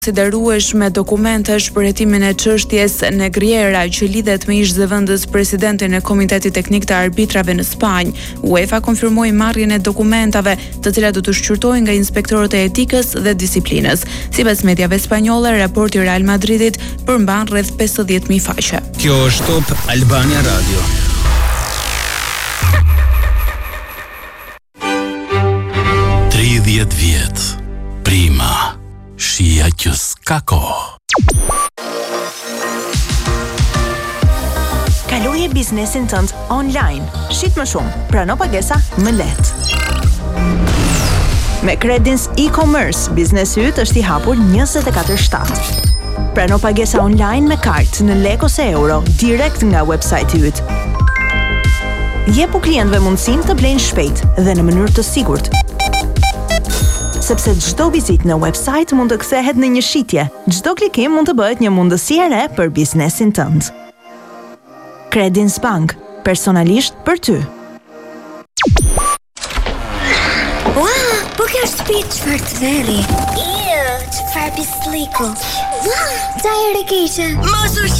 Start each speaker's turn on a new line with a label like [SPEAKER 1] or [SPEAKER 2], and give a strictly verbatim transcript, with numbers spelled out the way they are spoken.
[SPEAKER 1] Konsideruesh me dokumentesh për hetimin e çështjes Negriera që lidhet me ish-zëvendës presidentin e Komitetit Teknik të Arbitrave në Spanjë. UEFA konfirmoi marrjen e dokumentave, të cilat do të shqyrtohen nga inspektorët e etikës dhe disiplinës. Sipas mediave spanjolle, raporti i Real Madridit përmban rreth pesëdhjetë mijë faqe.
[SPEAKER 2] Kjo është Top Albania Radio. tridhjetë vjet. Prima. Shia që s'ka kohë.
[SPEAKER 3] Kaloje biznesin tënd online. Shit më shumë, prano pagesa më lehtë. Me Credins e-commerce, biznesi yt është i hapur njëzet e katër shtatë. Prano pagesa online me kartë në lek ose euro, direkt nga website-i yt. Jepu klientëve mundësinë të blejnë shpejt dhe në mënyrë të sigurt. Sepse çdo vizitë në website mund të kthehet në një shitje. Çdo klikim mund të bëhet një mundësi e re për biznesin tënd. Credins Bank, personalisht për ty.
[SPEAKER 4] Wow, po kjo shtëpi çfarë të veri. Ew, çfarë pisliku. Wow, ta e keqe. Mos u